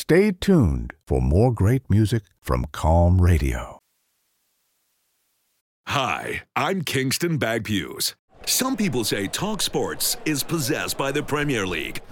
Stay tuned for more great music from Calm Radio. Hi, I'm Kingston Bagpuse. Some people say Talk Sports is possessed by the Premier League.